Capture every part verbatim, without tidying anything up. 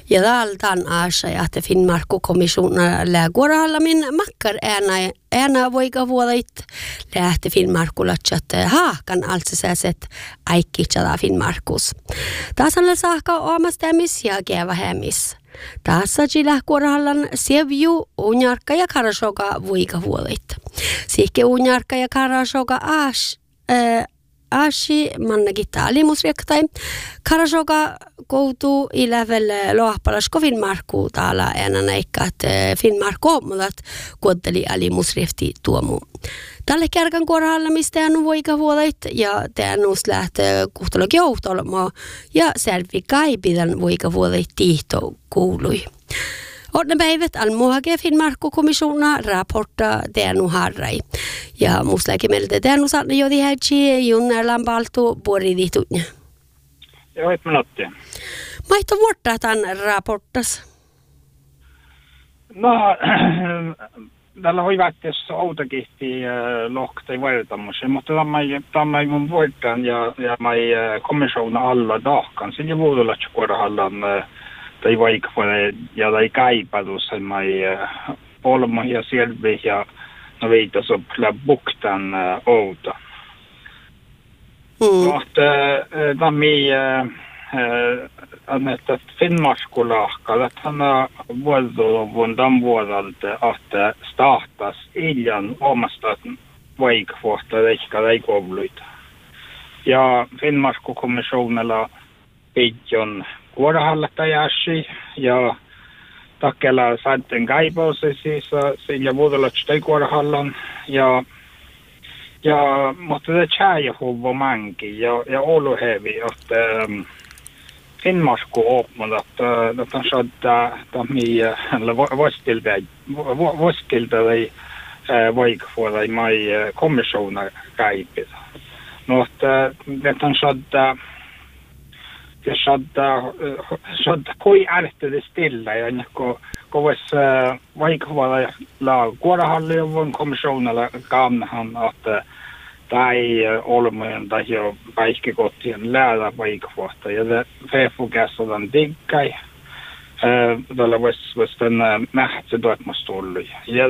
Ja tältä asia, että Finnmarkku-kommissionen lägoralla min makkar ena ena voika vuodet lähti Finnmarkulla että haakan alltså säset aikitsada Finnmarkus. Taas on saakka omastamis ja keva hemis. Taas on lägorallan sevju unjarka ja karasoka voika vuodet. Sihke unjarka ja karasoka as Ashi mannagita alimusrektai. Karasoga koutu i level lohpalasko Finnmarkku täällä enää eikä Finnmarkku mulat kuotteli alimusrefti tuomu. Tälle kärkän kohdalla mistä hän voika vuodet ja tämän us lähtee kuhtalogi johtolma ja selvi kaipidän voika vuodet tiihto kuului. Ordne päivät almuhake Finnmarkku-kommissionen raporta teanu harrai. Ja muslääkin meiltä teanu saatna jo tihätsi junnarlan paltu puori dihtutnia. Joo, et minuuttia. Maito vuorta tämän raportas? No, tällä on hyvä, jos outakihti lohktai vertamuksi, mutta tämä ei mun vuortaan ja, ja mä kommissionen alla dahkan. Sen ei vuodolla tjukorahallan tai vaikka ja tai kaipadu sen mai polma ja selvi ja no viita sopla buktan outa. Mm. Mutta tammi annetta Finnmarkulahka että han vuodoluvun tämän vuodalta että startas iljan omasta vaikvuotta eikä reikovluita. Ja Finnmarkku-kommissionella pidjon vuorohallattajasi ja takella saiden kaipausi siis sillä vuodella stoi vuorohallan ja ja mutta det tjäja huvo manki ja ja olu hevi että Finnmarkku opmod att att han skadda tammi eller vastilta vastilta ei vaikvuoda ei mai kommissionen kaipida. No että han skadda ja shadda shadda koi ärtede stilla ja ko kovas vaikvalla la kuorahallion kommissionella kamnahan att tai olmojen tai jo kaikki kotien läällä vaikvuotta ja det fefukäsodan diggai tällä vas vas den mähtse doitmastolli ja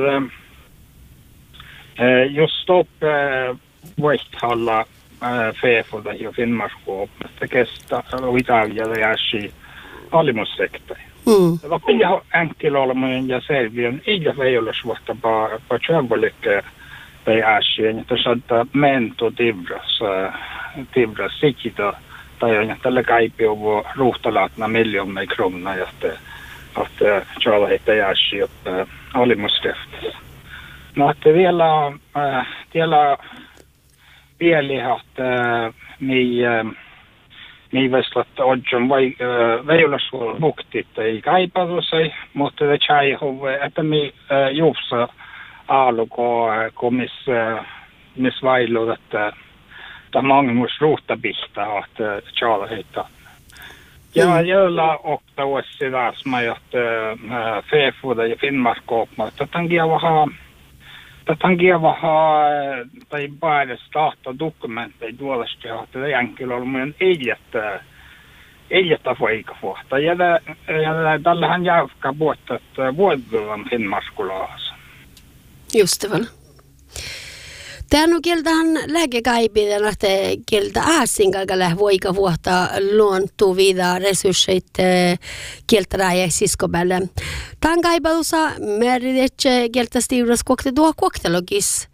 just stopp vaikhalla feefoda ja Finnmarkku että kestä Italia ja Ashi alimussektori. Mm. Det var pinja enkelolmojen ja selviön ei ei ole suhta pa pa tjävolikke tai Ashi että saattaa mento tivras tivras sikita tai on tällä kaipio ruhtalaatna miljoonaa kronaa ja että että tjävä heitä Ashi että alimussektori. No että vielä vielä Pieli että mi mi veslat odjon vai veilasvuol muktit ei kaipadu sai mutta det chai hove että mi jufsa aluko komis mis vailu että ta mangus ruuta pihta että chala heita ja jolla okta vuosi taas mä että fefuda ja Finnmarkku mutta tangia vähän Tangia vaha tai baada starta dokumentteja tuollaista ja että jänkilolmujen ei jättää ei jättää vaikvuotta ja ja tällähän jäykkä vuotta että vuodellaan Finnmarkulaassa. Just det väl. Tämä on kieltähän lääkekaipiden, että kieltä ääsinkalkalla voika vuotta luontuu vida resurssit kieltä rääjä siskopäälle. Tämän kaipalussa merkitsee kieltä stiivras kokte tuo koktelogis.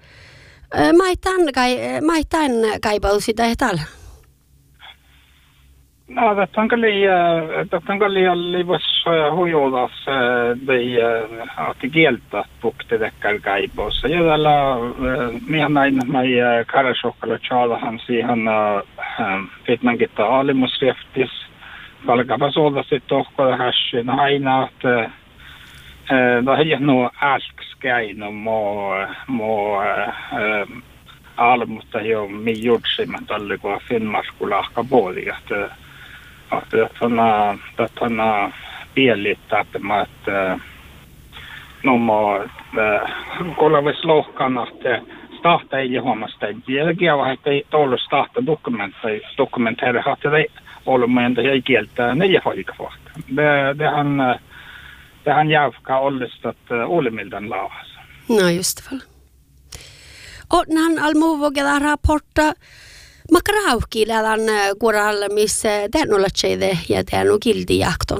Maittain kaipalus sitä ei täällä? No, det tänker li det tänker li livas hujodas de att gelta pukte dekkar kaipos. Ja tällä mihän näin mai karasokalla chala han siihen fitman gitta alimusreftis. Kalkapa solda sit tohko hashin aina att då är nog alkskäino mo mo almusta jo mi judsimat alle ko Finnmarkulahka bodi att att han att han pielittaa että no mo kolmas lohkan att starta i homasta jälkiä vai että ei tullut starta dokumentteja dokumentteja hatte olemme ei kieltä neljä hoikavuotta. Det han det han jävka ollistat olemildan laas. No just väl. Och när han almovogada rapporta makrauki lädan kuoralla missä tänulla tjede ja tänu gildijakton.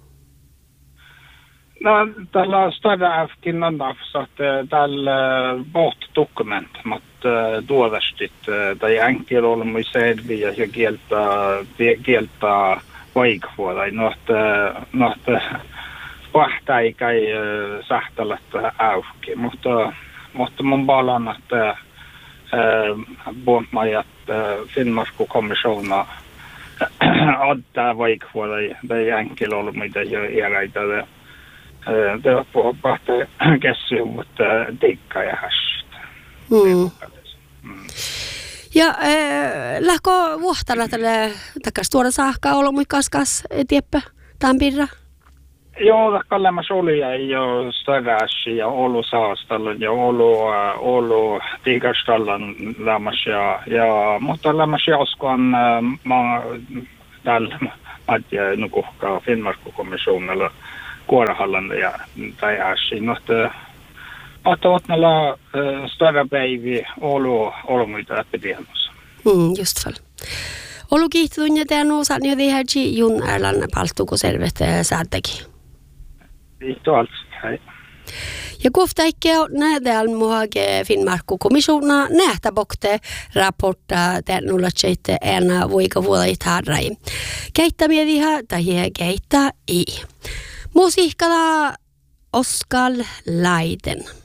No, tällä större afkin annaf så att tällä bort dokument mot dåvärstigt där enkel roll med sedvi ja gelta gelta vaikvuoda nåt nåt vahta ei kai sahtalat auki mutta mutta mun balan att bombmajat Finnmarku kommissiona adda vaikvuoda där enkel roll med det är det var på bahta käsy mutta tikka ja hash. Mm. Mm. Ja äh, lähkö vuohtalla tälle takas tuoda saakka olla mui kaskas tieppä tampirra? Joo, takka lämmäs oli ja jo störräsi ja olu saastallan ja olu olu tiikastallan lämmäs ja ja mutta lämmäs joskaan mä tällä Matja nukuhkaa Finnmarku komissionella Kuorahallan ja tai äsi nohte att åtnala större päivi olu olmuita epidemiassa. Mm, just fall. Olu kiittelynya tänu saat jo tehäji jun ärlan paltuko servet säätäkin. Kiitos alls. Hei. Ja kohta ikke nähdään muhage Finnmarku kommissiona nähtä bokte rapporta tänulla tjeitte enää voika vuodet harrai. Keittämiä viha tai keittä i. Musiikkala Oskar Laiden.